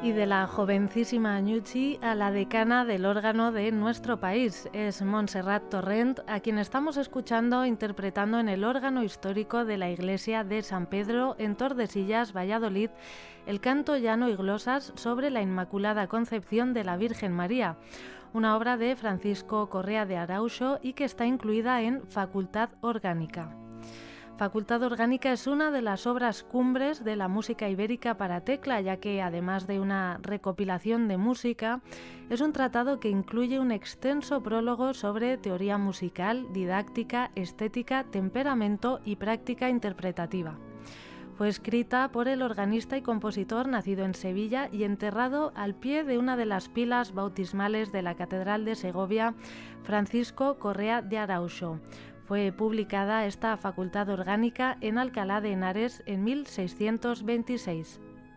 Y de la jovencísima Ñuchi a la decana del órgano de nuestro país. Es Montserrat Torrent, a quien estamos escuchando interpretando en el órgano histórico de la iglesia de San Pedro en Tordesillas, Valladolid, el canto llano y glosas sobre la Inmaculada Concepción de la Virgen María, una obra de Francisco Correa de Arauxo y que está incluida en Facultad Orgánica. Facultad Orgánica es una de las obras cumbres de la música ibérica para tecla, ya que además de una recopilación de música, es un tratado que incluye un extenso prólogo sobre teoría musical, didáctica, estética, temperamento y práctica interpretativa. Fue escrita por el organista y compositor nacido en Sevilla y enterrado al pie de una de las pilas bautismales de la Catedral de Segovia, Francisco Correa de Arauxo. Fue publicada esta Facultad Orgánica en Alcalá de Henares en 1626.